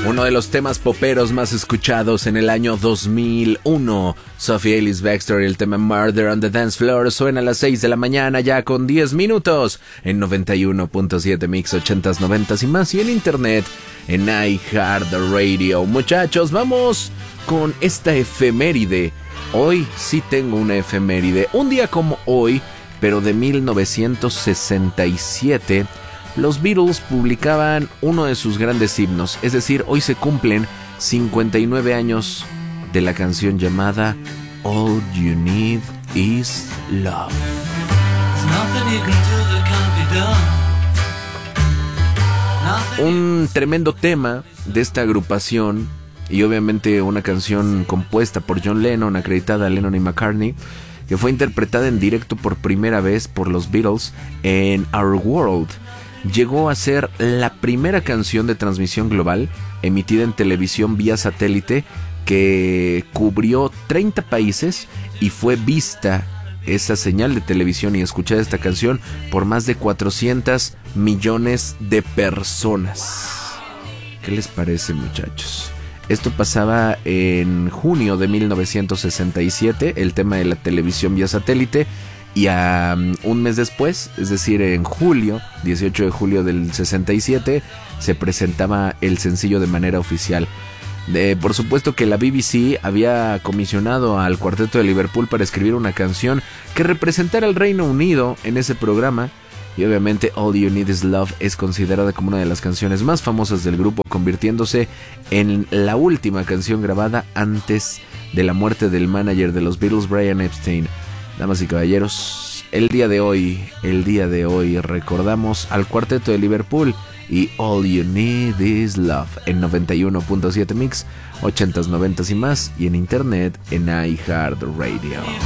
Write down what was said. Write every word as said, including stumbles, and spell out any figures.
Uno de los temas poperos más escuchados en el año dos mil uno. Sophie Ellis Bextor y el tema Murder on the Dance Floor suena a las seis de la mañana ya con diez minutos en noventa y uno punto siete Mix ochentas, noventas y más, y en internet en iHeartRadio. Muchachos, vamos con esta efeméride. Hoy sí tengo una efeméride. Un día como hoy, pero de mil novecientos sesenta y siete, los Beatles publicaban uno de sus grandes himnos. Es decir, hoy se cumplen cincuenta y nueve años de la canción llamada All You Need Is Love. Un tremendo tema de esta agrupación, y obviamente una canción compuesta por John Lennon, acreditada a Lennon y McCartney, que fue interpretada en directo por primera vez por los Beatles en Our World. Llegó a ser la primera canción de transmisión global emitida en televisión vía satélite que cubrió treinta países y fue vista esa señal de televisión y escuchada esta canción por más de cuatrocientos millones de personas. ¿Qué les parece, muchachos? Esto pasaba en junio de mil novecientos sesenta y siete, el tema de la televisión vía satélite. Y um, un mes después, es decir, en julio, dieciocho de julio del sesenta y siete, se presentaba el sencillo de manera oficial. Eh, por supuesto que la B B C había comisionado al Cuarteto de Liverpool para escribir una canción que representara al Reino Unido en ese programa. Y obviamente All You Need Is Love es considerada como una de las canciones más famosas del grupo, convirtiéndose en la última canción grabada antes de la muerte del manager de los Beatles, Brian Epstein. Damas y caballeros, el día de hoy, el día de hoy recordamos al Cuarteto de Liverpool y All You Need Is Love en noventa y uno punto siete Mix, ochentas, noventas y más, y en internet en iHeartRadio.